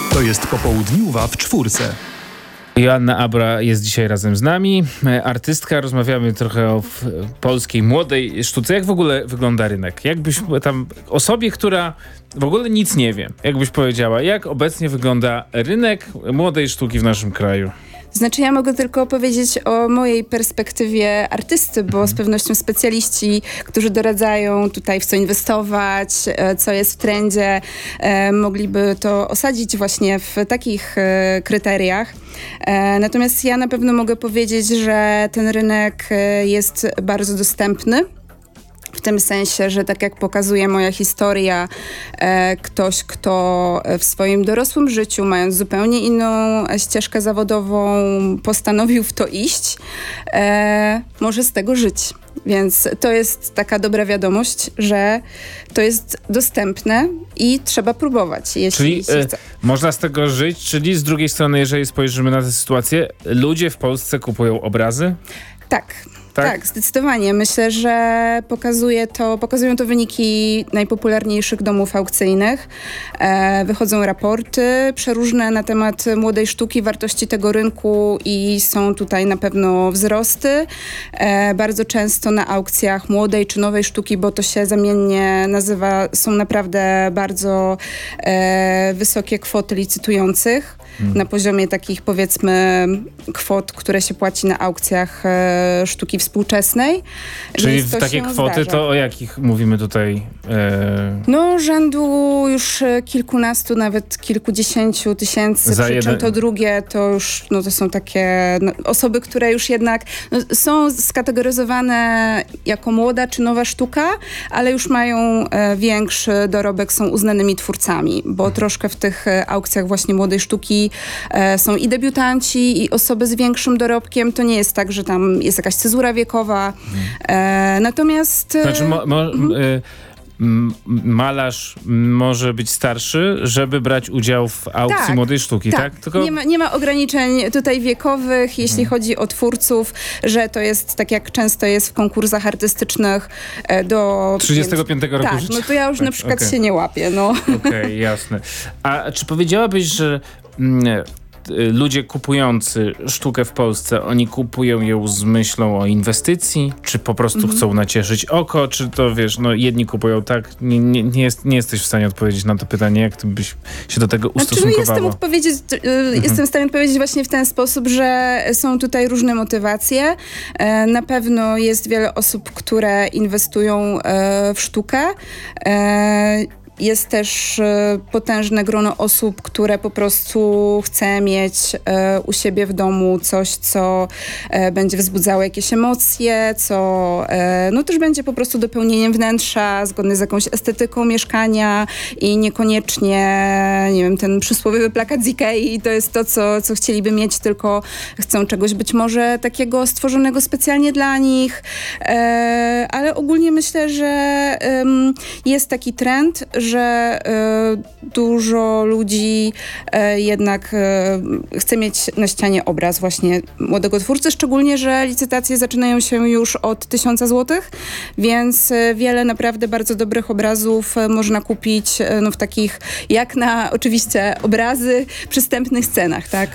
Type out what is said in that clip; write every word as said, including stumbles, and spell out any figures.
To jest popołudniuwa w czwórce. Joanna Abra jest dzisiaj razem z nami, artystka. Rozmawiamy trochę o w, polskiej młodej sztuce. Jak w ogóle wygląda rynek? Jakbyś tam osobie, która w ogóle nic nie wie, jakbyś powiedziała, jak obecnie wygląda rynek młodej sztuki w naszym kraju? Znaczy ja mogę tylko powiedzieć o mojej perspektywie artysty, bo z pewnością specjaliści, którzy doradzają tutaj w co inwestować, co jest w trendzie, mogliby to osadzić właśnie w takich kryteriach. Natomiast ja na pewno mogę powiedzieć, że ten rynek jest bardzo dostępny. W tym sensie, że tak jak pokazuje moja historia, e, ktoś, kto w swoim dorosłym życiu, mając zupełnie inną ścieżkę zawodową, postanowił w to iść, e, może z tego żyć. Więc to jest taka dobra wiadomość, że to jest dostępne i trzeba próbować, jeśli czyli się chce. E, można z tego żyć, czyli z drugiej strony, jeżeli spojrzymy na tę sytuację, ludzie w Polsce kupują obrazy? Tak. Tak? Tak, zdecydowanie. Myślę, że pokazuje to, pokazują to wyniki najpopularniejszych domów aukcyjnych. E, wychodzą raporty przeróżne na temat młodej sztuki, wartości tego rynku i są tutaj na pewno wzrosty. E, bardzo często na aukcjach młodej czy nowej sztuki, bo to się zamiennie nazywa, są naprawdę bardzo e, wysokie kwoty licytujących. Hmm. Na poziomie takich, powiedzmy, kwot, które się płaci na aukcjach e, sztuki współczesnej. Czyli w takie kwoty zdarza. To o jakich mówimy tutaj? E... No rzędu już kilkunastu, nawet kilkudziesięciu tysięcy. Za Przy jeden... czym to drugie to już, no to są takie no, osoby, które już jednak no, są skategoryzowane jako młoda czy nowa sztuka, ale już mają e, większy dorobek, są uznanymi twórcami, bo hmm. troszkę w tych e, aukcjach właśnie młodej sztuki e, są i debiutanci, i osoby z większym dorobkiem. To nie jest tak, że tam jest jakaś cezura wiekowa. E, natomiast... Znaczy, mo, mo, mhm. y, m, malarz może być starszy, żeby brać udział w aukcji tak, młodej sztuki, tak? tak? Tylko... Nie ma, nie ma ograniczeń tutaj wiekowych, jeśli hmm. chodzi o twórców, że to jest tak jak często jest w konkursach artystycznych do... trzydziestego piątego roku tak, życia. no to ja już tak, na przykład okay. się nie łapię, no. Okej, okay, jasne. A czy powiedziałabyś, że... Mm, ludzie kupujący sztukę w Polsce, oni kupują ją z myślą o inwestycji, czy po prostu mm-hmm. chcą nacieszyć oko, czy to wiesz, no jedni kupują tak, nie, nie, nie, jest, nie jesteś w stanie odpowiedzieć na to pytanie, jak ty byś się do tego ustosunkowała? Znaczy, no jestem, odpowiedzieć, y, mm-hmm. jestem w stanie odpowiedzieć właśnie w ten sposób, że są tutaj różne motywacje. E, na pewno jest wiele osób, które inwestują e, w sztukę. E, Jest też e, potężne grono osób, które po prostu chce mieć e, u siebie w domu coś, co e, będzie wzbudzało jakieś emocje, co e, no też będzie po prostu dopełnieniem wnętrza, zgodne z jakąś estetyką mieszkania i niekoniecznie, nie wiem, ten przysłowiowy plakat z Ikei to jest to, co, co chcieliby mieć, tylko chcą czegoś być może takiego stworzonego specjalnie dla nich, e, ale ogólnie myślę, że e, jest taki trend, że y, dużo ludzi y, jednak y, chce mieć na ścianie obraz właśnie młodego twórcy, szczególnie, że licytacje zaczynają się już od tysiąca złotych, więc y, wiele naprawdę bardzo dobrych obrazów y, można kupić y, no, w takich, jak na oczywiście obrazy, przystępnych cenach, tak?